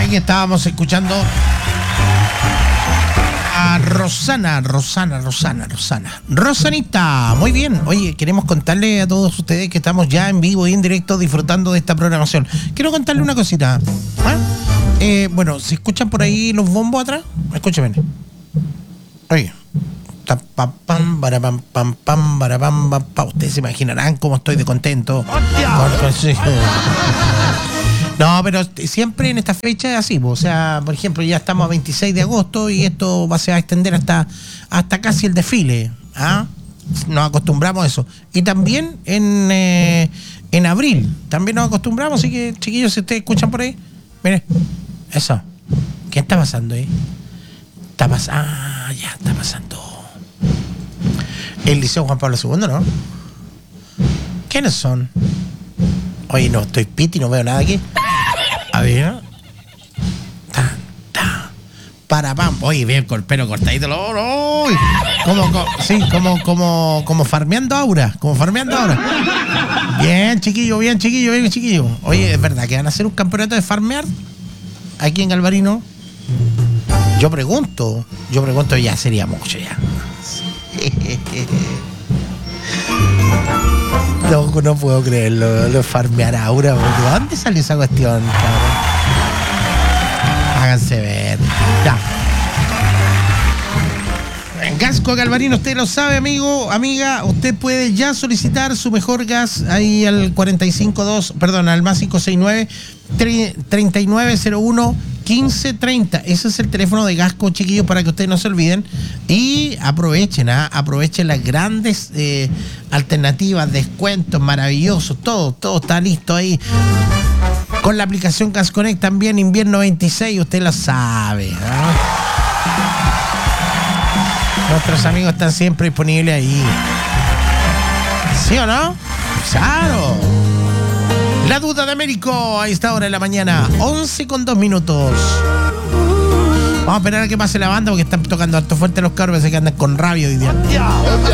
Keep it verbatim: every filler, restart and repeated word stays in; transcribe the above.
Ahí estábamos escuchando a Rosana, Rosana, Rosana, Rosana. Rosanita, muy bien. Oye, queremos contarle a todos ustedes que estamos ya en vivo y en directo disfrutando de esta programación. Quiero contarle una cosita. ¿Ah? Eh, bueno, ¿se escuchan por ahí los bombos atrás? Escúcheme. Oye. Pam, pam, barapam, pam, pam, barapam, pam, pam. Ustedes se imaginarán cómo estoy de contento. Porque, sí. No, pero siempre en esta fecha es así. O sea, por ejemplo, ya estamos a veintiséis de agosto y esto va, se va a extender hasta, hasta casi el desfile. ¿Ah? Nos acostumbramos a eso. Y también en, eh, en abril, también nos acostumbramos. Así que, chiquillos, si ustedes escuchan por ahí, miren, eso. ¿Qué está pasando ahí? Está pasando. Ah, ya está pasando. El Liceo Juan Pablo segundo, ¿no? ¿Quiénes son? Oye, no, estoy piti, no veo nada aquí. A ver. Ta, ta. Para pam. Oye, bien con el pelo cortadito. No, no. Como, como, sí, como, como, como farmeando aura. Como farmeando aura. Bien, chiquillo, bien, chiquillo, bien, chiquillo. Oye, ¿es verdad que van a hacer un campeonato de farmear aquí en Galvarino? Yo pregunto. Yo pregunto, ya sería mucho ya. No, no puedo creerlo, lo farmear aura. ¿De dónde salió esa cuestión, cabrón? Háganse ver. Ya. En Gasco Galvarino, usted lo sabe, amigo, amiga, usted puede ya solicitar su mejor gas ahí al cuarenta y cinco dos, perdón, al más cinco seis nueve, treinta y nueve cero uno, quince treinta. Ese es el teléfono de Gasco, chiquillos, para que ustedes no se olviden. Y aprovechen, ¿ah? aprovechen las grandes eh, alternativas, descuentos maravillosos, todo, todo está listo ahí. Con la aplicación Gas Connect también, invierno veintiséis, usted lo sabe, ¿no? Nuestros amigos están siempre disponibles ahí. ¿Sí o no? ¡Claro! La duda de Américo a esta hora de la mañana, once con dos minutos. Vamos a esperar a que pase la banda porque están tocando alto fuerte los cabros, que andan con rabia hoy día.